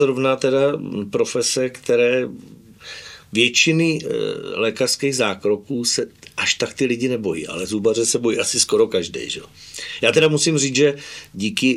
Zrovna teda profese, které většiny lékařských zákroků se až tak ty lidi nebojí, ale zubaře se bojí asi skoro každý. Že? Já teda musím říct, že díky